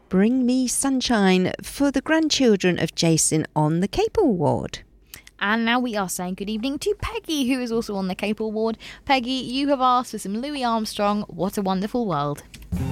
Bring Me Sunshine for the grandchildren of Jason on the Capel ward. And now we are saying good evening to Peggy, who is also on the Capel ward. Peggy, you have asked for some Louis Armstrong, What a Wonderful World.